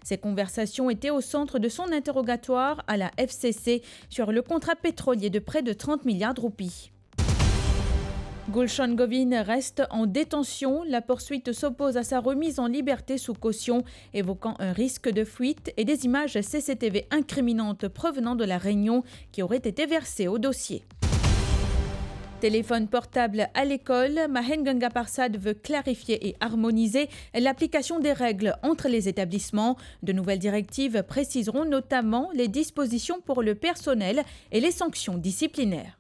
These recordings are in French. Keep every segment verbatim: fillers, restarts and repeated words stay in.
Ces conversations étaient au centre de son interrogatoire à la F C C sur le contrat pétrolier de près de trente milliards de roupies. Gulshan Govin reste en détention. La poursuite s'oppose à sa remise en liberté sous caution, évoquant un risque de fuite et des images C C T V incriminantes provenant de la Réunion qui auraient été versées au dossier. Téléphone portable à l'école, Mahen Ganga Parsad veut clarifier et harmoniser l'application des règles entre les établissements. De nouvelles directives préciseront notamment les dispositions pour le personnel et les sanctions disciplinaires.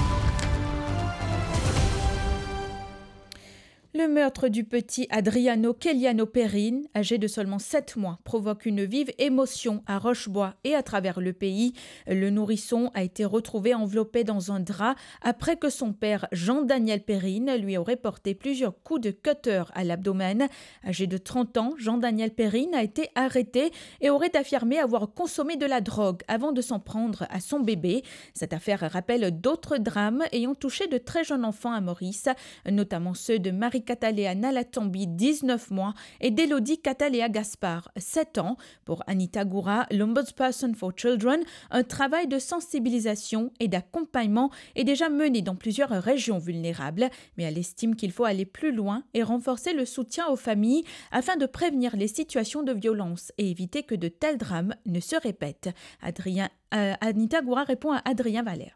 Le meurtre du petit Adriano Keliano Perrine, âgé de seulement sept mois, provoque une vive émotion à Rochebois et à travers le pays. Le nourrisson a été retrouvé enveloppé dans un drap après que son père, Jean-Daniel Perrine, lui aurait porté plusieurs coups de cutter à l'abdomen. Âgé de trente ans, Jean-Daniel Perrine a été arrêté et aurait affirmé avoir consommé de la drogue avant de s'en prendre à son bébé. Cette affaire rappelle d'autres drames ayant touché de très jeunes enfants à Maurice, notamment ceux de Marie Cataléa Nalatambi, dix-neuf mois, et d'Élodie Cataléa Gaspard, sept ans. Pour Anita Goura, l'Ombudsperson for Children, un travail de sensibilisation et d'accompagnement est déjà mené dans plusieurs régions vulnérables, mais elle estime qu'il faut aller plus loin et renforcer le soutien aux familles afin de prévenir les situations de violence et éviter que de tels drames ne se répètent. Adrien, euh, Anita Goura répond à Adrien Valère.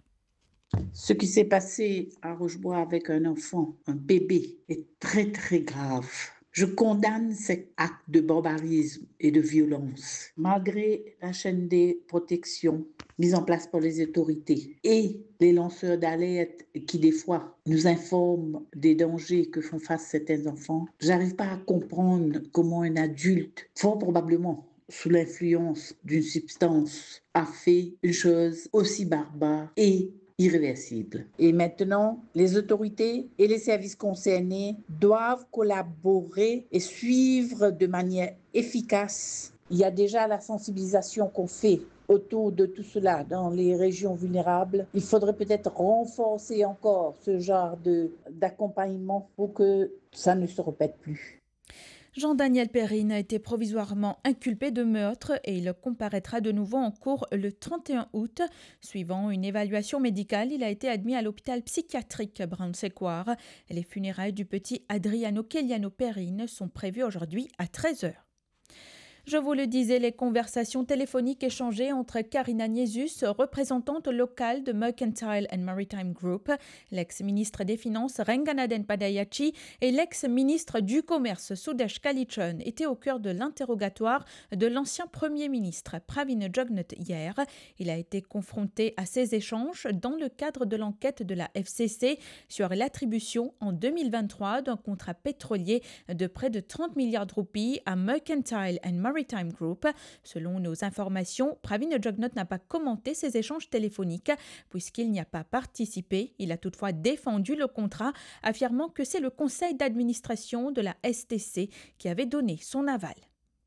Ce qui s'est passé à Rochebois avec un enfant, un bébé, est très très grave. Je condamne cet acte de barbarisme et de violence. Malgré la chaîne des protections mise en place par les autorités et les lanceurs d'alerte qui des fois nous informent des dangers que font face certains enfants, j'arrive pas à comprendre comment un adulte, fort probablement sous l'influence d'une substance, a fait une chose aussi barbare et irréversible. Et maintenant, les autorités et les services concernés doivent collaborer et suivre de manière efficace. Il y a déjà la sensibilisation qu'on fait autour de tout cela dans les régions vulnérables. Il faudrait peut-être renforcer encore ce genre de, d'accompagnement pour que ça ne se répète plus. Jean-Daniel Perrine a été provisoirement inculpé de meurtre et il comparaîtra de nouveau en cour le trente et un août. Suivant une évaluation médicale, il a été admis à l'hôpital psychiatrique Brown-Séquard. Les funérailles du petit Adriano Keliano Perrine sont prévues aujourd'hui à treize heures. Je vous le disais, les conversations téléphoniques échangées entre Karina Niesus, représentante locale de Mercantile and Maritime Group, l'ex-ministre des Finances Renganaden Padayachi et l'ex-ministre du Commerce Sudesh Kalichon étaient au cœur de l'interrogatoire de l'ancien Premier ministre Pravin Jugnauth hier. Il a été confronté à ces échanges dans le cadre de l'enquête de la F C C sur l'attribution en deux mille vingt-trois d'un contrat pétrolier de près de trente milliards de roupies à Mercantile and Maritime Maritime Group. Selon nos informations, Pravin Jugnauth n'a pas commenté ces échanges téléphoniques puisqu'il n'y a pas participé. Il a toutefois défendu le contrat, affirmant que c'est le conseil d'administration de la S T C qui avait donné son aval.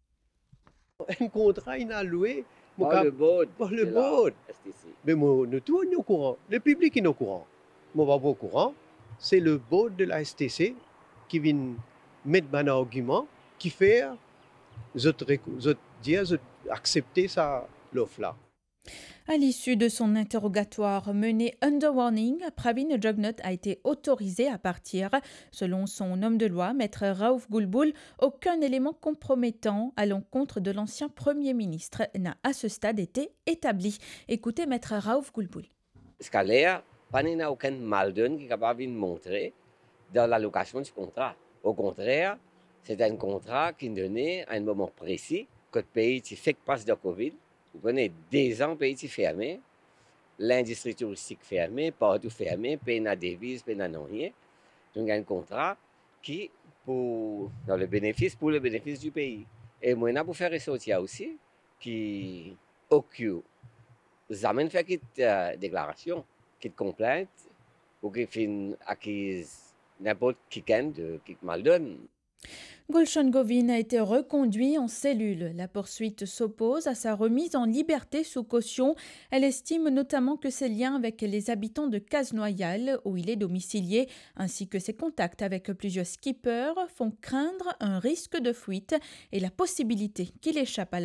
Un contrat inalloué par le board. Par le board. S T C. Mais moi, nous tous, nous au courant. Le public est au courant. Moi, pas au courant. C'est le board de la S T C qui vient mettre un argument qui fait je dire, accepter ça, l'offre-là. À l'issue de son interrogatoire mené under warning, Pravin Jugnauth a été autorisé à partir. Selon son homme de loi, maître Raouf Goulboul, aucun élément compromettant à l'encontre de l'ancien Premier ministre n'a à ce stade été établi. Écoutez maître Raouf Goulboul. Scalaire, pas n'y a aucun mal qui est capable de montrer dans l'allocation du contrat. Au contraire, c'est un contrat qui donnait à un moment précis que le pays fait que passe de Covid. Vous connaissez, des ans, le pays est fermé, l'industrie touristique fermée, partout fermé, pays n'a devise, pays n'a rien. Donc, il y a un contrat qui, pour, dans le bénéfice, pour le bénéfice du pays. Et moi, pour faire ressortir aussi, qui occupent, amène faire une euh, déclaration, une complainte, ou qui fait acquise n'importe qui de qui mal donne. Gulshan Govin a été reconduit en cellule. La poursuite s'oppose à sa remise en liberté sous caution. Elle estime notamment que ses liens avec les habitants de Casnoyal, où il est domicilié, ainsi que ses contacts avec plusieurs skippers font craindre un risque de fuite et la possibilité qu'il échappe à la